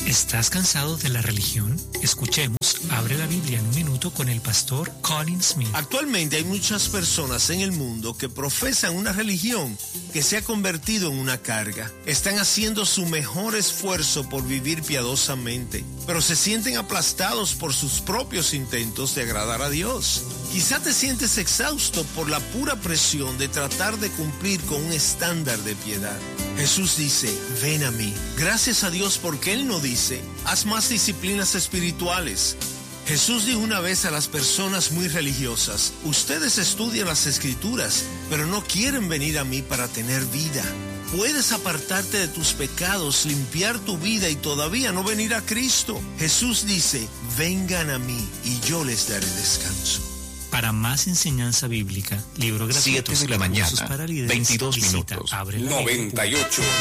¿Estás cansado de la religión? Escuchemos Abre la Biblia en un minuto con el pastor Colin Smith. Actualmente hay muchas personas en el mundo que profesan una religión que se ha convertido en una carga. Están haciendo su mejor esfuerzo por vivir piadosamente, pero se sienten aplastados por sus propios intentos de agradar a Dios. Quizá te sientes exhausto por la pura presión de tratar de cumplir con un estándar de piedad. Jesús dice, ven a mí. Gracias a Dios porque Él no dice, haz más disciplinas espirituales. Jesús dijo una vez a las personas muy religiosas, ustedes estudian las Escrituras, pero no quieren venir a mí para tener vida. Puedes apartarte de tus pecados, limpiar tu vida y todavía no venir a Cristo. Jesús dice, vengan a mí y yo les daré descanso. Para más enseñanza bíblica, libro gratuito 7 de la mañana, 22 minutos. 98.